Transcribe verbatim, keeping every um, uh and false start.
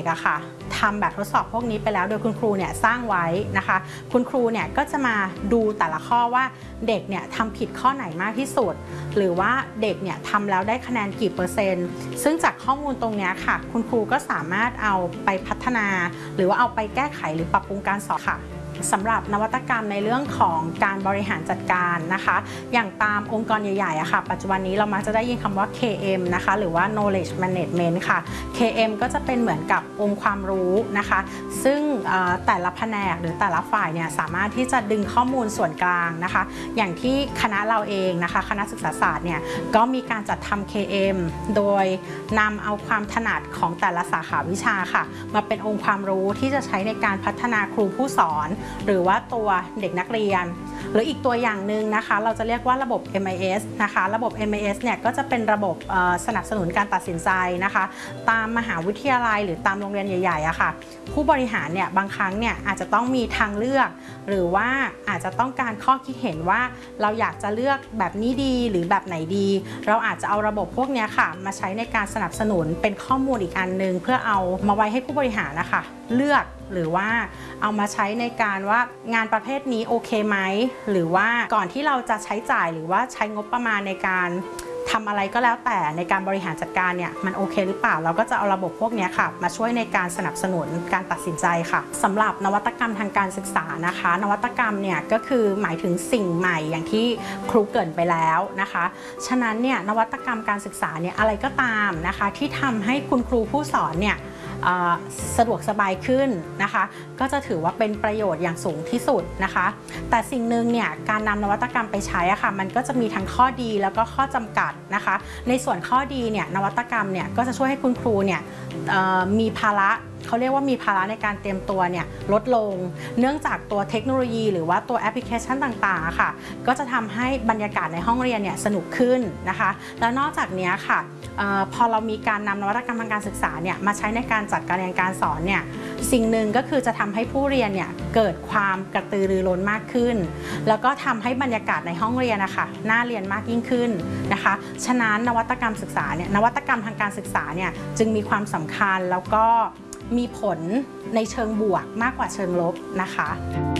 ๆอะค่ะทำแบบทดสอบพวกนี้ไปแล้วโดยคุณครูเนี่ยสร้างไว้นะคะคุณครูเนี่ยก็จะมาดูแต่ละข้อว่าเด็กเนี่ยทำผิดข้อไหนมากที่สุดหรือว่าเด็กเนี่ยทำแล้วได้คะแนนกี่เปอร์เซ็นต์ซึ่งจากข้อมูลตรงนี้ค่ะคุณครูก็สามารถเอาไปพัฒนาหรือว่าเอาไปแก้ไขหรือปรับปรุงการสอนค่ะสำหรับนวัตกรรมในเรื่องของการบริหารจัดการนะคะอย่างตามองค์กรใหญ่ๆอะค่ะปัจจุบันนี้เรามักจะได้ยินคำว่า เค เอ็ม นะคะหรือว่า knowledge management ค่ะ เค เอ็ม ก็จะเป็นเหมือนกับองค์ความรู้นะคะซึ่งแต่ละแผนกหรือแต่ละฝ่ายเนี่ยสามารถที่จะดึงข้อมูลส่วนกลางนะคะอย่างที่คณะเราเองนะคะคณะศึกษาศาสตร์เนี่ยก็มีการจัดทำ เค เอ็ม โดยนำเอาความถนัดของแต่ละสาขาวิชาค่ะมาเป็นองค์ความรู้ที่จะใช้ในการพัฒนาครูผู้สอนหรือว่าตัวเด็กนักเรียนหรืออีกตัวอย่างหนึ่งนะคะเราจะเรียกว่าระบบ เอ็ม ไอ เอส นะคะระบบ เอ็ม ไอ เอส เนี่ยก็จะเป็นระบบสนับสนุนการตัดสินใจนะคะตามมหาวิทยาลัยหรือตามโรงเรียนใหญ่ๆอะค่ะผู้บริหารเนี่ยบางครั้งเนี่ยอาจจะต้องมีทางเลือกหรือว่าอาจจะต้องการข้อคิดเห็นว่าเราอยากจะเลือกแบบนี้ดีหรือแบบไหนดีเราอาจจะเอาระบบพวกนี้ค่ะมาใช้ในการสนับสนุนเป็นข้อมูลอีกอันนึงเพื่อเอามาไว้ให้ผู้บริหารนะคะเลือกหรือว่าเอามาใช้ในการว่างานประเภทนี้โอเคไหมหรือว่าก่อนที่เราจะใช้จ่ายหรือว่าใช้งบประมาณในการทำอะไรก็แล้วแต่ในการบริหารจัดการเนี่ยมันโอเคหรือเปล่าเราก็จะเอาระบบพวกนี้ค่ะมาช่วยในการสนับสนุนการตัดสินใจค่ะสำหรับนวัตกรรมทางการศึกษานะคะนวัตกรรมเนี่ยก็คือหมายถึงสิ่งใหม่อย่างที่ครูเกริ่นไปแล้วนะคะฉะนั้นเนี่ยนวัตกรรมการศึกษาเนี่ยอะไรก็ตามนะคะที่ทำให้คุณครูผู้สอนเนี่ยสะดวกสบายขึ้นนะคะก็จะถือว่าเป็นประโยชน์อย่างสูงที่สุดนะคะแต่สิ่งหนึ่งเนี่ยการนำนวัตกรรมไปใช้อะค่ะมันก็จะมีทั้งข้อดีแล้วก็ข้อจำกัดนะคะในส่วนข้อดีเนี่ยนวัตกรรมเนี่ยก็จะช่วยให้คุณครูเนี่ยมีภาระเขาเรียกว่ามีภาระในการเตรียมตัวเนี่ยลดลงเนื่องจากตัวเทคโนโลยีหรือว่าตัวแอปพลิเคชันต่างๆค่ะก็จะทำให้บรรยากาศในห้องเรียนเนี่ยสนุกขึ้นนะคะแล้วนอกจากนี้ค่ะออพอเรามีการนำนวัตกรรมทางการศึกษาเนี่ยมาใช้ในการจัดการเรียนการสอนเนี่ยสิ่งหนึ่งก็คือจะทำให้ผู้เรียนเนี่ยเกิดความกระตือรือร้นมากขึ้นแล้วก็ทำให้บรรยากาศในห้องเรียนนะคะน่าเรียนมากยิ่งขึ้นนะคะฉะนั้นนวัตกรรมศึกษาเนี่ยนวัตกรรมทางการศึกษาเนี่ยจึงมีความสำคัญแล้วก็มีผลในเชิงบวกมากกว่าเชิงลบนะคะ